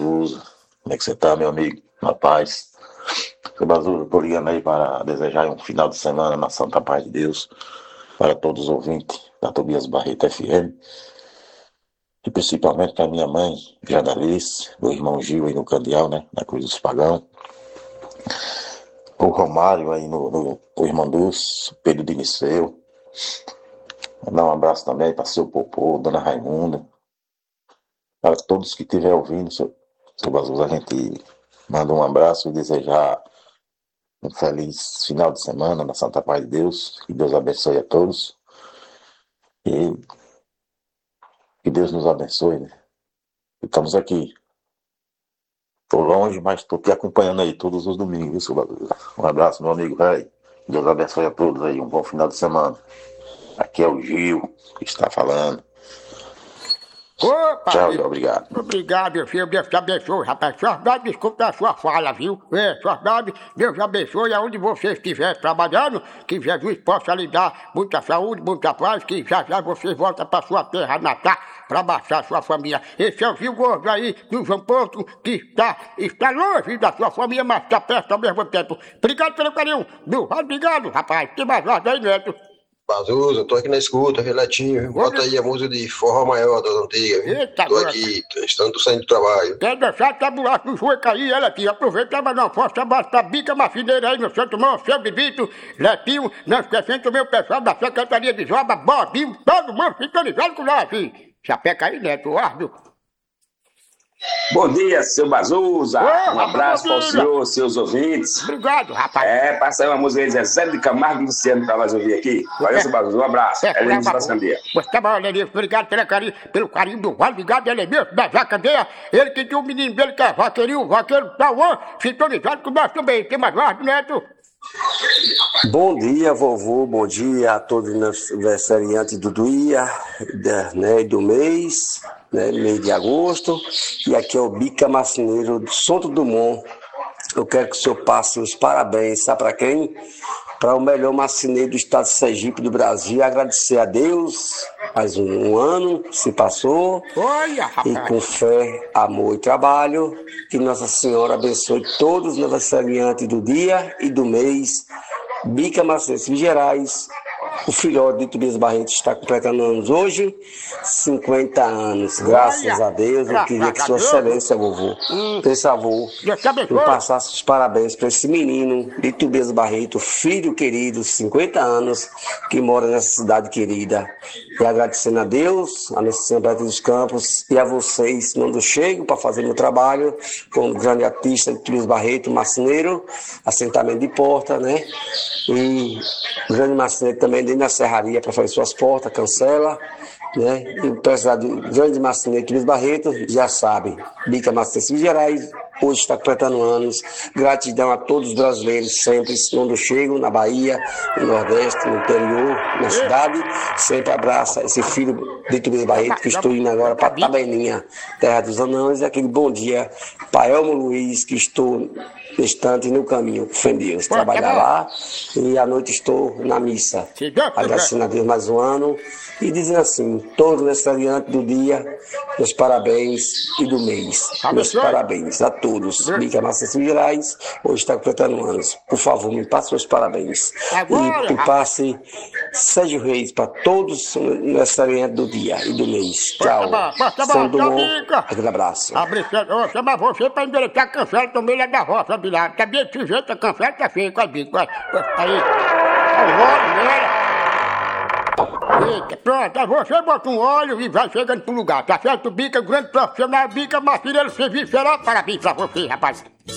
Bazuza. Como é que você tá, meu amigo? Na paz. Seu Bazuza, tô ligando aí para desejar um final de semana na Santa Paz de Deus para todos os ouvintes da Tobias Barreto FM e principalmente para minha mãe, Jadalice, meu irmão Gil aí no Candial, né? Na Cruz dos Pagãos. O Romário aí no Irmão Dulce, Pedro de Niceu. Mandar um abraço também para seu Popô, Dona Raimunda. Para todos que estiverem ouvindo, seu Bazuza, a gente manda um abraço e desejar um feliz final de semana na Santa Paz de Deus. Que Deus abençoe a todos. E que Deus nos abençoe, né? Estamos aqui. Estou longe, mas estou te acompanhando aí todos os domingos, viu, seu Bazuza? Um abraço, meu amigo, velho. Deus abençoe a todos aí. Um bom final de semana. Aqui é o Gil que está falando. Opa, tchau e obrigado. Obrigado, meu filho. Deus te abençoe, rapaz. Só desculpa a sua fala, viu? Só Deus abençoe aonde você estiver trabalhando. Que Jesus possa lhe dar muita saúde, muita paz. Que já você volta para sua terra natal para abraçar sua família. Esse é o Gil Gordo aí do João Porto, que está longe da sua família, mas está perto ao mesmo tempo. Obrigado pelo carinho. Obrigado, rapaz. Tem mais ordem aí, Neto. Bazuza, tô aqui na escuta, relatinho. Bota aí a música de forró maior das antigas, viu? Eita, tô aqui, estando saindo do trabalho. Quer deixar a bolacha do joelho cair, ela aqui. Aproveita, mas não, força abaixo da bica mafineira aí, meu santo irmão, seu Bibito, Letinho, não esquecendo também o pessoal da Secretaria de Joba, Bobinho, todo mundo sintonizado com nós, filho. Chapeca aí, Neto, árduo. Bom dia, seu Bazuza. Um abraço para o senhor, seus ouvintes. Obrigado, rapaz. Passa aí uma música aí, Zé de Camargo e Luciano, para nós ouvir aqui. Valeu, seu Bazuza. Um abraço. Elemento da Candeia. Tá bom, Elenilson. Obrigado pelo carinho do Vale. Obrigado, Elenilson, da Jacandeia. Ele que tinha um menino dele que é vaqueirinho, o vaqueiro Tauã, sintonizado com nós também. Tem mais guarda, Neto? Bom dia, vovô, bom dia a todos os aniversariantes do dia, né, do mês, né, mês de agosto. E aqui é o Bica Marceneiro do Santo Dumont. Eu quero que o senhor passe os parabéns, sabe para quem? Para o melhor marceneiro do estado de Sergipe do Brasil. Agradecer a Deus, mais um ano se passou. Olha, rapaz. E com fé, amor e trabalho, que Nossa Senhora abençoe todos os aniversariantes do dia e do mês. Bica Marceneiro Gerais, o filhote de Tobias Barreto está completando anos hoje, 50 anos. Graças a Deus, eu queria que sua excelência, vovô, por favor, me passasse os parabéns para esse menino de Tobias Barreto, filho querido, 50 anos, que mora nessa cidade querida. E agradecendo a Deus, a Nossa Senhora dos Campos e a vocês, quando eu chego para fazer meu trabalho, como grande artista de Tobias Barreto, marceneiro, assentamento de porta, né? E o grande marceneiro também dentro da serraria para fazer suas portas, cancela, né? E o precisar de grande marceneiro Tobias Barreto, já sabe, Bica Marceneiro Gerais, hoje está completando anos. Gratidão a todos os brasileiros, sempre, quando eu chego na Bahia, no Nordeste, no interior, na cidade, sempre abraça esse filho de Tobias Barreto, que estou indo agora para Tabelinha, terra dos anões, e aquele bom dia para Elmo Luiz, que estou distante no caminho, com Deus, trabalhar lá, e à noite estou na missa, agradecendo a Deus mais um ano, e dizendo assim, todos os aniversariantes do dia, meus parabéns e do mês, meus parabéns a todos. Bica Marceneiro Gerais, hoje está completando anos. Por favor, me passe meus parabéns. E me passe Sérgio Reis para todos os aniversariantes do dia e do mês. Tchau. São Dumont, aquele abraço. Chama você para endireitar a cancela também lá da roça, Bilhar. Sabia que esse jeito a cancela tá feio com a bica. Aí. Eita, pronto, aí você bota um óleo e vai chegando pro lugar, tá certo? Bica, grande profissional, Bica Marceneiro Serviço, parabéns pra você, rapaz.